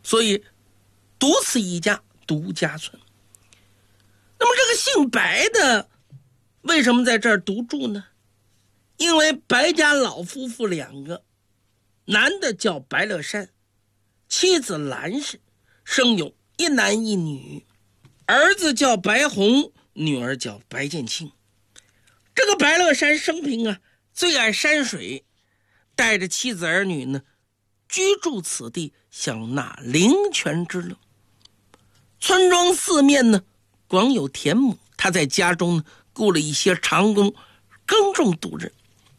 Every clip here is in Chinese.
所以独此一家，独家村。那么这个姓白的为什么在这儿独住呢？因为白家老夫妇2个，男的叫白乐山，妻子兰氏，生有1男1女，儿子叫白虹，女儿叫白建清。这个白乐山生平啊，最爱山水，带着妻子儿女呢，居住此地，享纳灵泉之乐。村庄四面呢，广有田亩，他在家中呢，雇了一些长工耕种度日，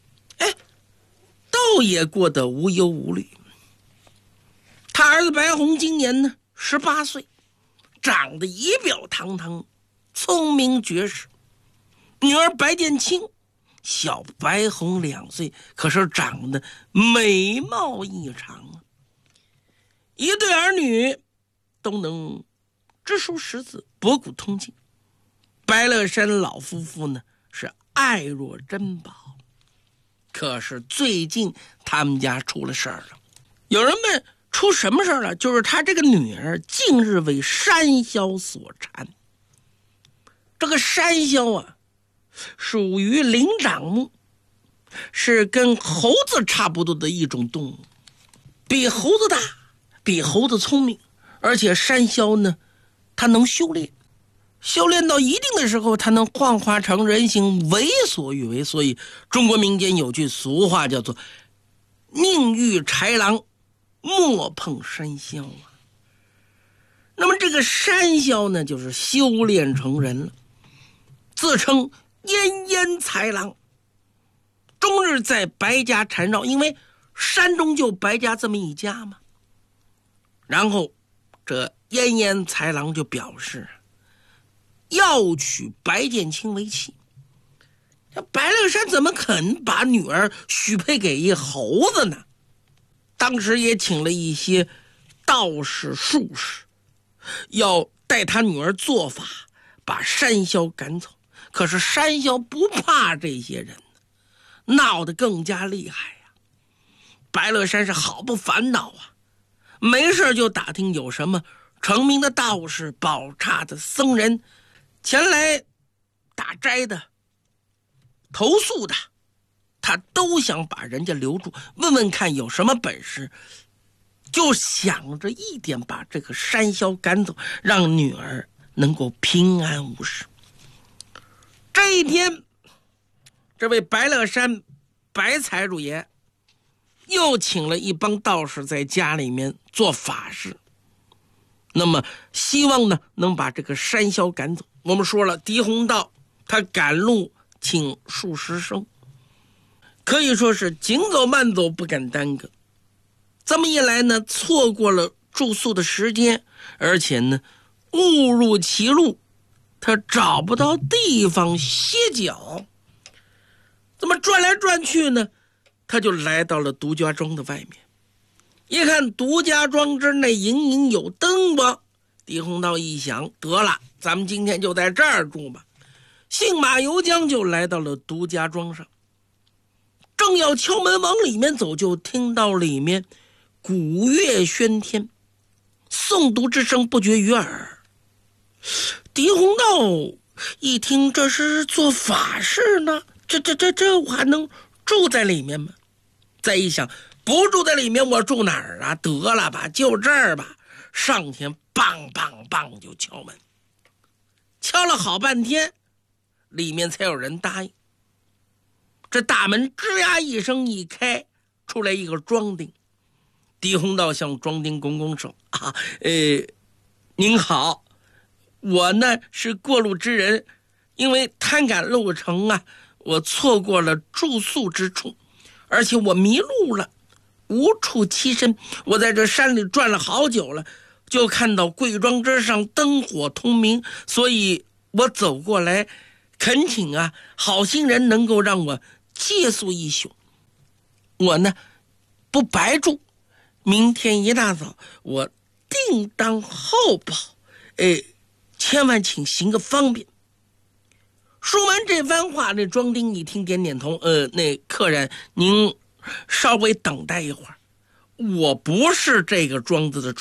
倒也过得无忧无虑。他儿子白虹今年呢18岁，长得仪表堂堂，聪明绝世。女儿白建清小白虹2岁，可是长得美貌异常啊。一对儿女都能知书识字，博古通今。白乐山老夫妇呢是爱若珍宝。可是最近他们家出了事儿了。有人问出什么事儿了？就是他这个女儿近日为山魈所缠。这个山魈啊，属于灵长目，是跟猴子差不多的一种动物，比猴子大，比猴子聪明，而且山魈呢，它能修炼，修炼到一定的时候，它能幻化成人形，为所欲为。所以中国民间有句俗话叫做宁遇豺狼，莫碰山魈啊。那么这个山魈呢，就是修炼成人了，自称燕燕豺狼，终日在白家缠绕，因为山中就白家这么一家嘛。然后这燕燕豺狼就表示要娶白建清为妻。这白乐山怎么肯把女儿许配给一猴子呢？当时也请了一些道士术士，要带他女儿做法，把山魈赶走。可是山魈不怕这些人，闹得更加厉害呀。白乐山是好不烦恼啊，没事就打听有什么成名的道士、宝刹的僧人前来打斋的、投宿的，他都想把人家留住，问问看有什么本事，就想着一点把这个山魈赶走，让女儿能够平安无事。这一天，这位白乐山白财主爷又请了一帮道士在家里面做法事，那么希望呢能把这个山魈赶走。我们说了，狄宏道他赶路请数十声，可以说是紧走慢走，不敢耽搁。这么一来呢，错过了住宿的时间，而且呢误入歧路，他找不到地方歇脚。这么转来转去呢，他就来到了独家庄的外面。一看独家庄之内隐隐有灯光，狄宏道一想，得了，咱们今天就在这儿住吧。信马由缰就来到了独家庄上，正要敲门往里面走，就听到里面鼓乐喧天，诵读之声不绝于耳。狄宏道一听，这是做法事呢，这我还能住在里面吗？再一想，不住在里面我住哪儿啊？得了吧，就这儿吧。上前梆梆梆就敲门，敲了好半天，里面才有人答应。这大门吱呀一声一开，出来一个庄丁。狄宏道向庄丁拱拱手啊，您好，我呢是过路之人，因为贪赶路程啊，我错过了住宿之处，而且我迷路了，无处栖身。我在这山里转了好久了，就看到贵庄之上灯火通明，所以我走过来，恳请啊好心人能够让我借宿一宿。我呢不白住，明天一大早我定当候报，千万请行个方便。说完这番话，那庄丁一听点点头，那客人您稍微等待一会儿，我不是这个庄子的主